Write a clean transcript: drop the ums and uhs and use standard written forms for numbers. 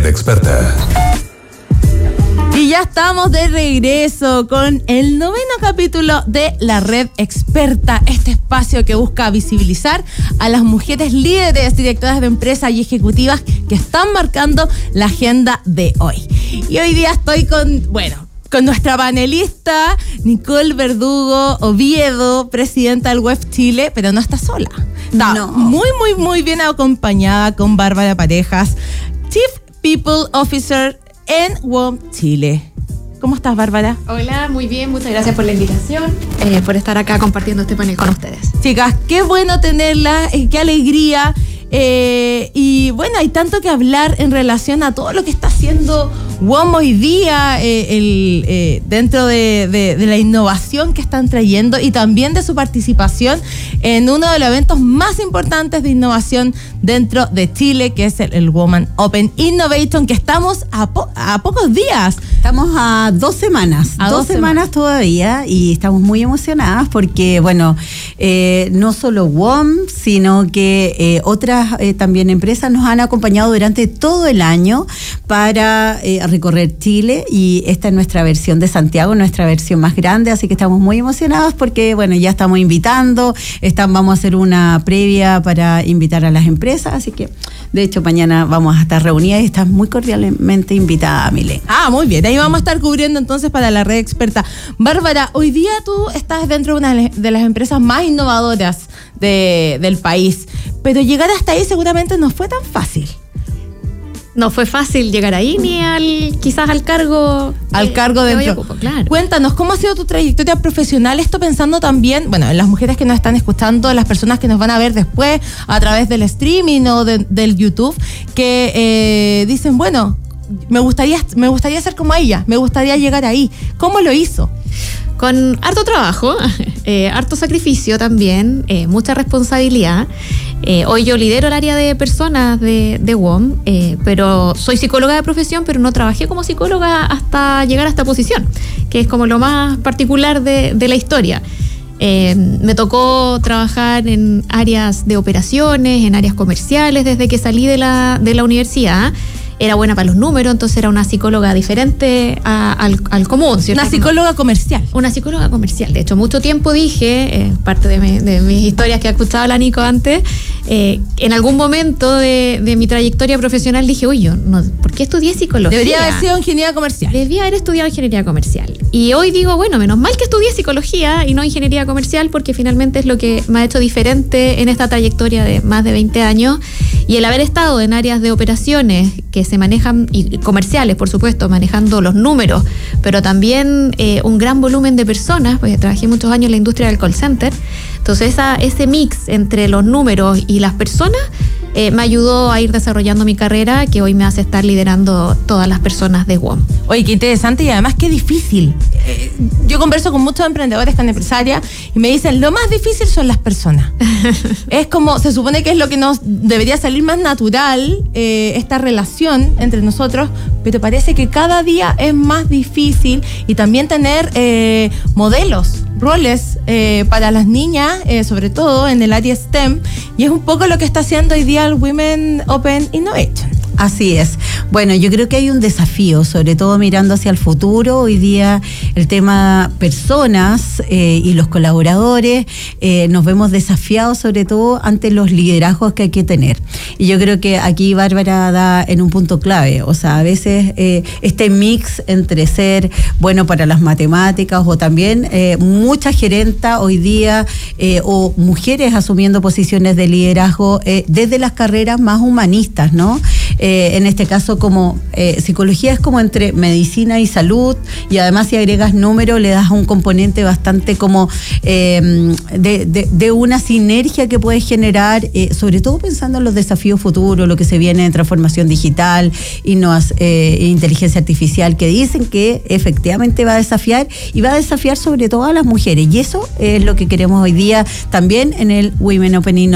Red Experta. Y ya estamos de regreso con el 9º capítulo de La Red Experta, este espacio que busca visibilizar a las mujeres líderes, directoras de empresas y ejecutivas que están marcando la agenda de hoy. Y hoy día estoy con nuestra panelista Nicole Verdugo Oviedo, presidenta del WEF Chile, pero no está sola. Está muy bien acompañada con Bárbara Parejas, Chief People Officer en WOM Chile. ¿Cómo estás, Bárbara? Hola, muy bien, muchas gracias por la invitación, por estar acá compartiendo este panel con ustedes. Chicas, qué bueno tenerlas, qué alegría. Y bueno, hay tanto que hablar en relación a todo lo que está haciendo WOM hoy día, dentro de la innovación que están trayendo y también de su participación en uno de los eventos más importantes de innovación dentro de Chile, que es el Women Open Innovation, que estamos a pocos días. Estamos a 2 semanas. Dos semanas todavía, y estamos muy emocionadas porque, no solo WOM, sino que otras también empresas nos han acompañado durante todo el año para recorrer Chile, y esta es nuestra versión de Santiago, nuestra versión más grande, así que estamos muy emocionados porque, ya estamos invitando, vamos a hacer una previa para invitar a las empresas, así que, de hecho, mañana vamos a estar reunidas y estás muy cordialmente invitada, Mile. Muy bien, ahí vamos a estar cubriendo entonces para la Red Experta. Bárbara, hoy día tú estás dentro de una de las empresas más innovadoras del país, pero llegar hasta ahí seguramente no fue tan fácil. No fue fácil llegar ahí, ni quizás al cargo. Al cargo dentro. Ocupo, claro. Cuéntanos, ¿cómo ha sido tu trayectoria profesional? Esto pensando también, en las mujeres que nos están escuchando, las personas que nos van a ver después a través del streaming o del YouTube, que dicen, me gustaría ser como ella, me gustaría llegar ahí. ¿Cómo lo hizo? Con harto trabajo, harto sacrificio también, mucha responsabilidad. Hoy yo lidero el área de personas de WOM, pero soy psicóloga de profesión, pero no trabajé como psicóloga hasta llegar a esta posición, que es como lo más particular de la historia. Me tocó trabajar en áreas de operaciones, en áreas comerciales desde que salí de la universidad. Era buena para los números, entonces era una psicóloga diferente al común, ¿cierto? Una psicóloga comercial. Una psicóloga comercial. De hecho, mucho tiempo dije, parte de mis historias que ha escuchado la Nico antes, en algún momento de mi trayectoria profesional dije, ¿por qué estudié psicología? Debería haber sido ingeniería comercial. Debía haber estudiado ingeniería comercial. Y hoy digo, menos mal que estudié psicología y no ingeniería comercial, porque finalmente es lo que me ha hecho diferente en esta trayectoria de más de 20 años. Y el haber estado en áreas de operaciones que se manejan, y comerciales, por supuesto, manejando los números, pero también un gran volumen de personas, porque trabajé muchos años en la industria del call center. Entonces ese mix entre los números y las personas me ayudó a ir desarrollando mi carrera, que hoy me hace estar liderando todas las personas de WOM. Oye, qué interesante, y además qué difícil. Yo converso con muchos emprendedores, con empresarias, y me dicen, lo más difícil son las personas. Es como, se supone que es lo que nos debería salir más natural, esta relación entre nosotros, pero parece que cada día es más difícil, y también tener modelos, roles para las niñas, sobre todo en el área STEM, y es un poco lo que está haciendo hoy día el Women Open Innovation. Así es. Yo creo que hay un desafío, sobre todo mirando hacia el futuro. Hoy día el tema personas y los colaboradores, nos vemos desafiados sobre todo ante los liderazgos que hay que tener. Y yo creo que aquí Bárbara da en un punto clave. A veces este mix entre ser bueno para las matemáticas o también mucha gerenta hoy día o mujeres asumiendo posiciones de liderazgo desde las carreras más humanistas, ¿no? En este caso como psicología es como entre medicina y salud, y además si agregas número le das un componente bastante como de una sinergia que puedes generar, sobre todo pensando en los desafíos futuros, lo que se viene en transformación digital, inteligencia artificial, que dicen que efectivamente va a desafiar, y va a desafiar sobre todo a las mujeres, y eso es lo que queremos hoy día también en el Women Open Innovation.